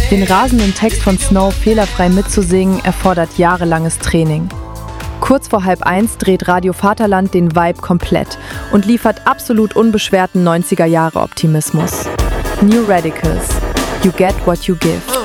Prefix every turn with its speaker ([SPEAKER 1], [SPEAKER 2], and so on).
[SPEAKER 1] Den rasenden Text von Snow fehlerfrei mitzusingen, erfordert jahrelanges Training. Kurz vor 12:30 dreht Radio Vaterland den Vibe komplett und liefert absolut unbeschwerten 90er-Jahre-Optimismus. New Radicals. You get what you give.